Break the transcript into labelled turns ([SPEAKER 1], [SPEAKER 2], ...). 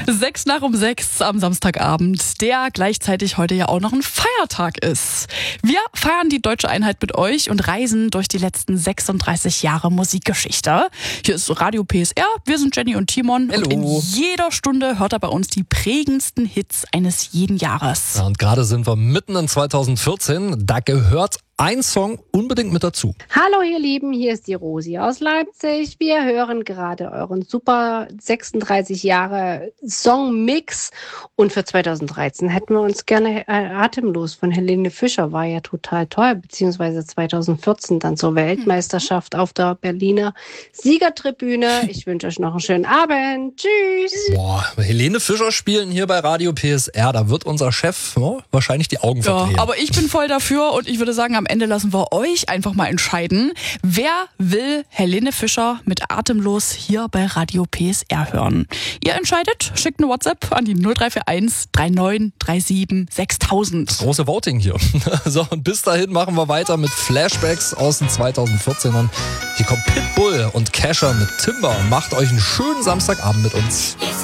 [SPEAKER 1] 6:06 am Samstagabend, der gleichzeitig heute ja auch noch ein Feiertag ist. Wir feiern die deutsche Einheit mit euch und reisen durch die letzten 36 Jahre Musikgeschichte. Hier ist Radio PSR, wir sind Jenny und Timon.
[SPEAKER 2] Hallo.
[SPEAKER 1] Und in jeder Stunde hört er bei uns die prägendsten Hits eines jeden Jahres.
[SPEAKER 2] Ja, und gerade sind wir mitten in 2014, da gehört ein Song unbedingt mit dazu.
[SPEAKER 3] Hallo ihr Lieben, hier ist die Rosi aus Leipzig. Wir hören gerade euren super 36 Jahre Songmix und für 2013 hätten wir uns gerne Atemlos von Helene Fischer, war ja total toll, beziehungsweise 2014 dann zur Weltmeisterschaft auf der Berliner Siegertribüne. Ich wünsche euch noch einen schönen Abend. Tschüss.
[SPEAKER 2] Boah, Helene Fischer spielen hier bei Radio PSR, da wird unser Chef wahrscheinlich die Augen verdrehen.
[SPEAKER 1] Ja, aber ich bin voll dafür und ich würde sagen, am Ende lassen wir euch einfach mal entscheiden, wer will Helene Fischer mit Atemlos hier bei Radio PSR hören. Ihr entscheidet, schickt eine WhatsApp an die 0341 3937 6000.
[SPEAKER 2] Das große Voting hier. So, und bis dahin machen wir weiter mit Flashbacks aus den 2014ern. Hier kommt Pitbull und Kesha mit Timber. Macht euch einen schönen Samstagabend mit uns.